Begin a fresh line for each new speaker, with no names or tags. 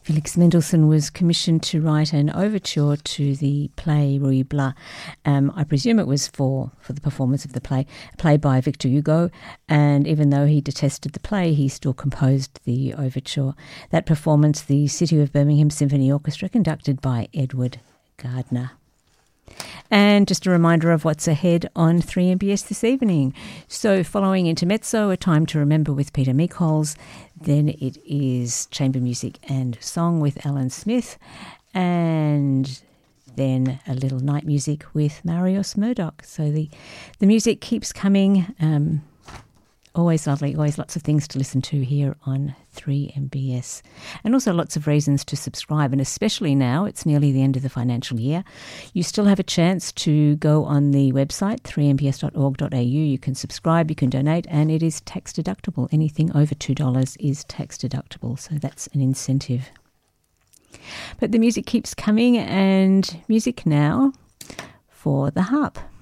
Felix Mendelssohn was commissioned to write an overture to the play Ruy Blas. I presume it was for the performance of the play, a play by Victor Hugo, and even though he detested the play, he still composed the overture. That performance, the City of Birmingham Symphony Orchestra, conducted by Edward Gardner. And just a reminder of what's ahead on 3MBS this evening. So following Intermezzo, A Time to Remember with Peter Meekholes, then it is Chamber Music and Song with Alan Smith, and then a little night music with Marius Murdoch. So the music keeps coming. Always lovely, always lots of things to listen to here on 3MBS. And also lots of reasons to subscribe, and especially now, it's nearly the end of the financial year. You still have a chance to go on the website, 3mbs.org.au. You can subscribe, you can donate, and it is tax deductible. Anything over $2 is tax deductible, so that's an incentive. But the music keeps coming, and music now for the harp.